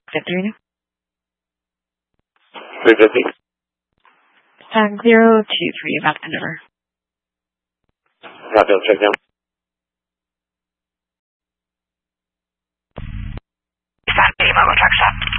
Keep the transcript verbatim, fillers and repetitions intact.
Victor, three fifty. Tag zero two three, back to number. Copy, I'll check down. Stand by, Mama Truck Stop.